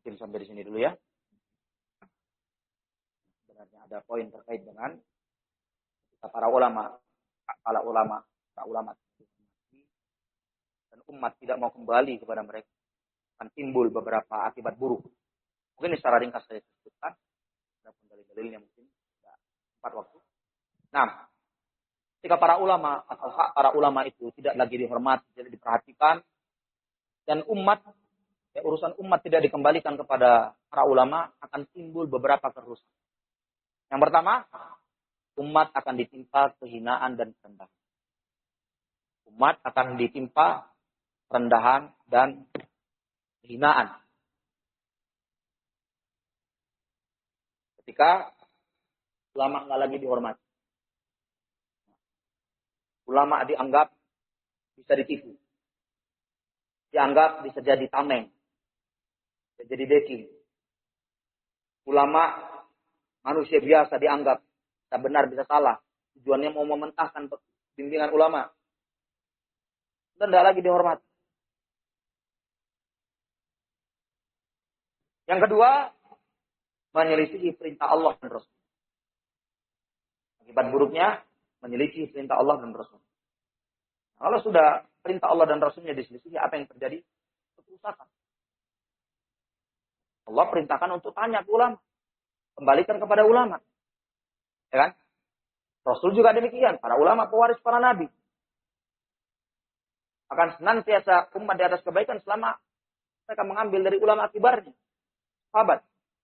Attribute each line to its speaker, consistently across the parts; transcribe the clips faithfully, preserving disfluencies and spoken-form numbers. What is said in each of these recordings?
Speaker 1: Mungkin sampai di sini dulu ya. Sebenarnya ada poin terkait dengan para ulama, para ulama, para ulama dan umat tidak mau kembali kepada mereka, akan timbul beberapa akibat buruk. Mungkin secara ringkas saya sebutkan, ada pun dalil-dalilnya mungkin tidak empat waktu. Nah, ketika para ulama atau hak para ulama itu tidak lagi dihormati, tidak diperhatikan, dan umat, ya, urusan umat tidak dikembalikan kepada para ulama, akan timbul beberapa kerusakan. Yang pertama, umat akan ditimpa kehinaan dan kerendahan. Umat akan ditimpa kerendahan dan kehinaan. Ketika ulama nggak lagi dihormati. Ulama dianggap bisa ditipu. Dianggap bisa jadi tameng. Bisa jadi backing. Ulama manusia biasa dianggap bisa benar, bisa salah. Tujuannya mau mementahkan bimbingan ulama. Dan tidak lagi dihormati. Yang kedua, menyelisihi perintah Allah dan Rasul. Akibat buruknya, menyelisihi perintah Allah dan Rasul. Kalau sudah perintah Allah dan Rasulnya diselisihi, apa yang terjadi? Kerusakan. Allah perintahkan untuk tanya ke ulama. Kembalikan kepada ulama. Ya kan? Rasul juga demikian. Para ulama pewaris para nabi. Akan senantiasa umat di atas kebaikan selama mereka mengambil dari ulama kibarnya. Sahabat.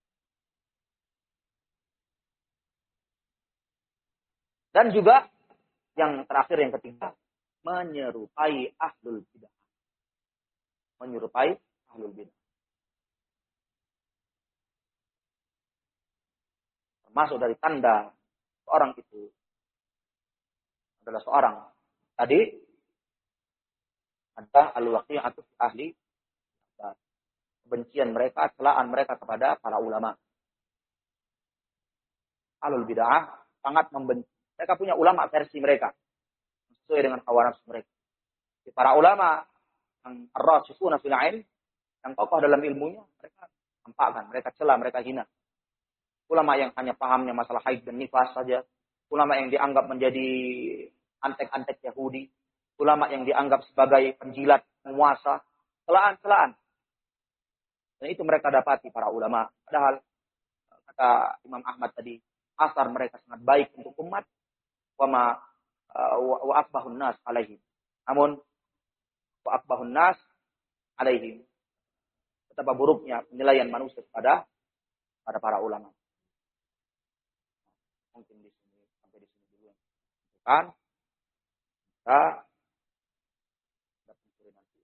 Speaker 1: Dan juga yang terakhir, yang ketiga, menyerupai ahlul bidah. Menyerupai ahlul bidah. Termasuk dari tanda seorang itu adalah seorang. Tadi ada al-waqi'atu ahli, kebencian mereka, celaan mereka kepada para ulama. Ahlul bid'ah sangat membenci. Mereka punya ulama versi mereka. Sesuai dengan hawa nafsu mereka. Di para ulama yang ar-rasikhuna fil ilm, yang kokoh dalam ilmunya, mereka tampakkan, mereka cela, mereka hina. Ulama yang hanya pahamnya masalah haid dan nifas saja. Ulama yang dianggap menjadi antek-antek Yahudi. Ulama yang dianggap sebagai penjilat, penguasa. Celaan-celaan. Dan itu mereka dapati para ulama. Padahal, kata Imam Ahmad tadi, asar mereka sangat baik untuk umat. Wa ma wa akbahun nas alaihim. Namun, wa akbahun nas alaihim. Betapa buruknya penilaian manusia kepada pada para ulama. Mungkin di sini sampai di sini dulu. Kan? Kita dapat nanti.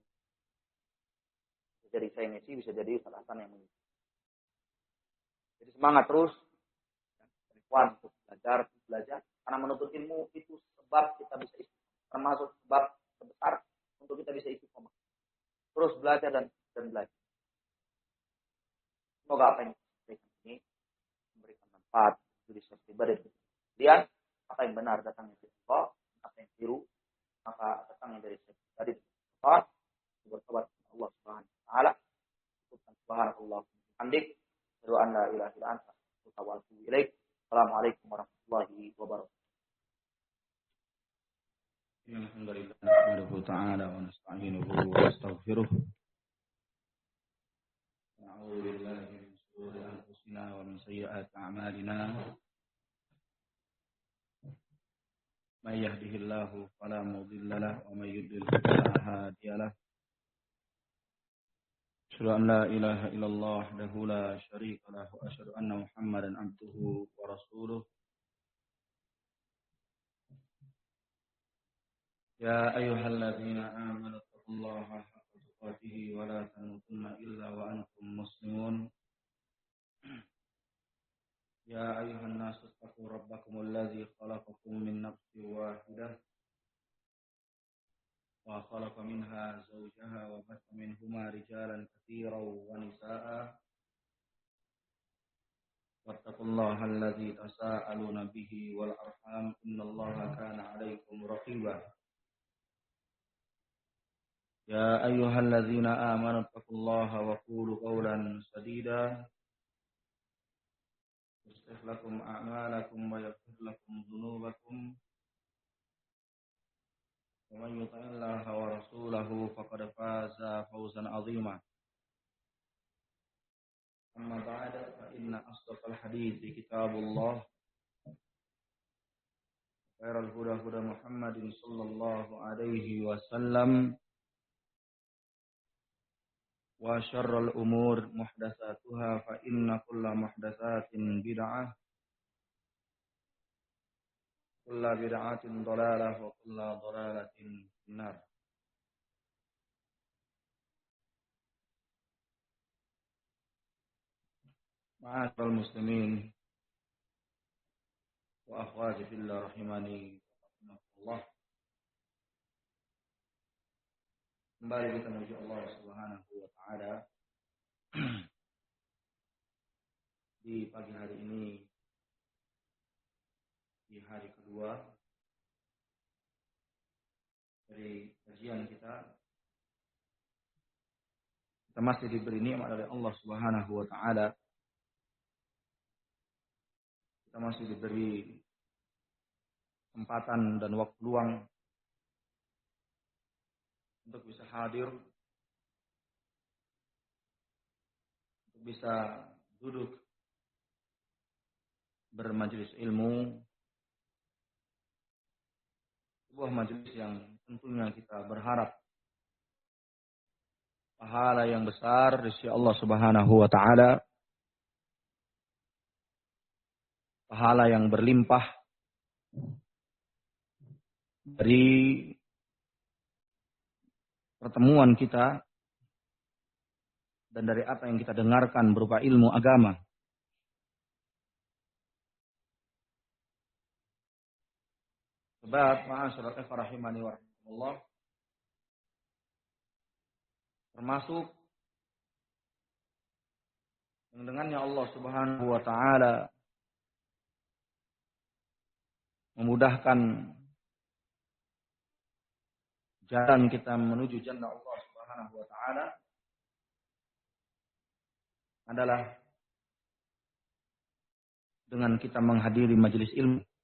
Speaker 1: Bisa jadi saya ngisi, bisa jadi Ustaz Hasan yang mengisi. Jadi semangat terus. Ikhwan untuk belajar, belajar. Karena menuntut ilmu itu sebab kita bisa istiqomah. Termasuk sebab terbesar untuk kita bisa istiqomah. Terus belajar dan, dan belajar. Semoga apa yang diberikan ini memberikan manfaat bagi setiap pribadi. Kemudian apa yang benar datangnya dari Allah, apa yang keliru maka datangnya dari setiap pribadi. Allah bertobat kepada Allah Subhanahu wa taala. Subhanallah hamdik, wa an la ilaha illa anta, wa atubu ilaik. Assalamualaikum warahmatullahi wabarakatuh.
Speaker 2: Alhamdulillah nahmaduhu ta'ala wa nasta'inuhu wa nastaghfiruh. Na'udzu billahi min shururi anfusina wa min sayyiati a'malina. May yahdihillahu fala mudilla lahu wa may yudlil fala hadiya lahu. Asyhadu an la ilaha illallah wahdahu la syarika lahu wa asyhadu anna Muhammadan abduhu wa rasuluh. Ya ayyuhalladzina amanu taqullaha haqqa tuqatih wa la tamutunna illa wa antum muslimun. Ya ayyuhan nasu taqu rabbakumul ladzi khalaqakum min nafsin wahidah wa khalaqa minha zawjaha wa batha minhuma rijalan katsiran wa nisaa'a. Wattaqullaha alladzi tasaaluna bihi wal arham innallaha kana 'alaikum raqiba. يا أيها الذين آمنوا اتقوا الله وقولوا قولا سديدا يصلح لكم أعمالكم ويغفر لكم ذنوبكم ومن يطع الله ورسوله فقد فاز فوزا عظيما أما بعد فإن أصدق الحديث كتاب الله خير الهدى هدى محمد صلى الله عليه وسلم وشر الأمور محدثاتها فإن كل محدثات بدعة كل بدعة ضلالة وكل ضلالة في النار. معاشر المسلمين وأخواتي في الله رحمني الله. Kembali kita menuju Allah Subhanahu wa taala di pagi hari ini, di hari kedua dari kajian kita. Kita masih diberi nikmat oleh Allah Subhanahu wa taala. Kita masih diberi kesempatan dan waktu luang untuk bisa hadir, untuk bisa duduk bermajelis ilmu, sebuah majelis yang tentunya kita berharap pahala yang besar di sisi Allah Subhanahu wa taala, pahala yang berlimpah dari pertemuan kita dan dari apa yang kita dengarkan berupa ilmu agama. Sebab ma'asyiral ikhwah rahimani wa rahimakumullah, termasuk yang dengannya Allah Subhanahu wa taala memudahkan jalan kita menuju jannah Allah Subhanahu wa taala adalah dengan kita menghadiri majelis ilmu.